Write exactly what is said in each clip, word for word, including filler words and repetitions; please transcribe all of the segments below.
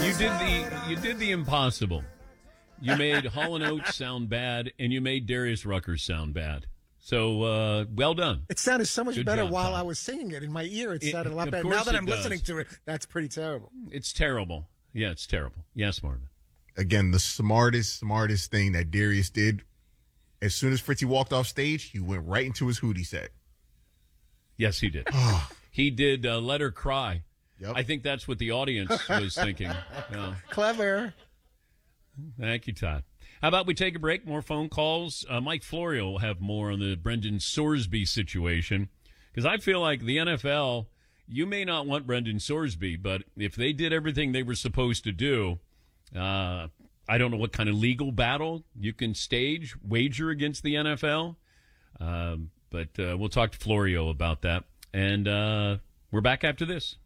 You did the you did the impossible. You made Hall and Oates sound bad, and you made Darius Rucker sound bad. So, uh, well done. It sounded so much Good better job, while Tom. I was singing it. In my ear, it It- sounded a lot of better. course Now that it I'm does. listening to it, that's pretty terrible. It's terrible. Yeah, it's terrible. Yes, Marvin. Again, the smartest, smartest thing that Darius did, as soon as Fritzy walked off stage, he went right into his Hootie set. Yes, he did. He did uh, Let Her Cry. Yep. I think that's what the audience was thinking. Yeah. Clever. Thank you, Todd. How about we take a break? More phone calls. Uh, Mike Florio will have more on the Brendan Sorsby situation. Because I feel like the N F L, you may not want Brendan Sorsby, but if they did everything they were supposed to do, uh, I don't know what kind of legal battle you can stage, wager against the N F L. Um, but uh, we'll talk to Florio about that. And uh, we're back after this.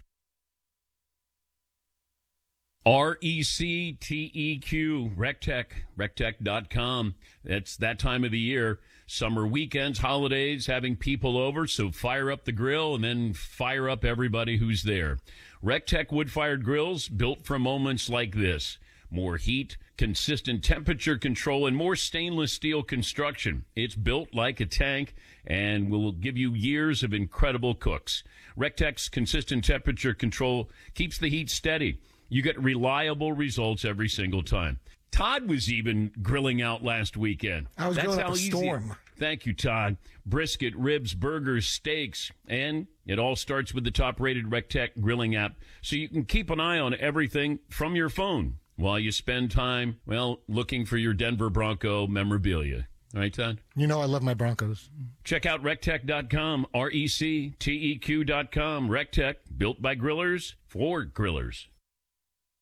R E C T E Q, RecTech, rectech dot com. It's that time of the year. Summer weekends, holidays, having people over, so fire up the grill and then fire up everybody who's there. RecTech wood-fired grills built for moments like this. More heat, consistent temperature control, and more stainless steel construction. It's built like a tank and will give you years of incredible cooks. RecTech's consistent temperature control keeps the heat steady. You get reliable results every single time. Todd was even grilling out last weekend. I was That's grilling up how a easy- storm. Thank you, Todd. Brisket, ribs, burgers, steaks, and it all starts with the top-rated RecTech grilling app, so you can keep an eye on everything from your phone while you spend time, well, looking for your Denver Bronco memorabilia. All right, Todd? You know I love my Broncos. Check out rectech dot com, R E C T E Q dot com. RecTech, built by grillers for grillers.